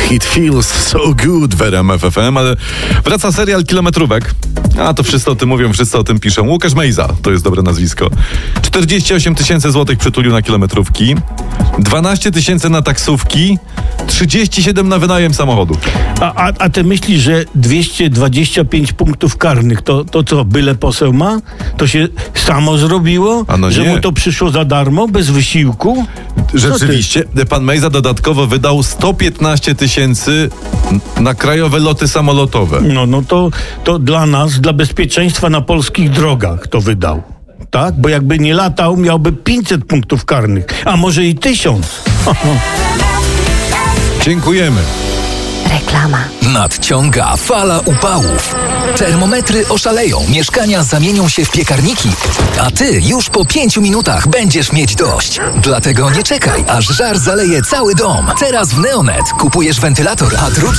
It feels so good w RMF FM, ale wraca serial kilometrówek. A to wszyscy o tym mówią, wszyscy o tym piszą. Łukasz Mejza, to jest dobre nazwisko. 48 000 złotych przytulił na kilometrówki, 12 000 na taksówki, 37 na wynajem samochodu. A ty myślisz, że 225 punktów karnych to co, byle poseł ma? To się samo zrobiło? No że nie. mu to przyszło za darmo, bez wysiłku? Rzeczywiście, pan Mejza dodatkowo wydał 115 000 na krajowe loty samolotowe. No to dla nas, dla bezpieczeństwa na polskich drogach to wydał. Tak? Bo jakby nie latał, miałby 500 punktów karnych, a może i 1000. Dziękujemy. Reklama. Nadciąga fala upałów. Termometry oszaleją, mieszkania zamienią się w piekarniki, a ty już po 5 minutach będziesz mieć dość. Dlatego nie czekaj, aż żar zaleje cały dom. Teraz w Neonet kupujesz wentylator, a drugi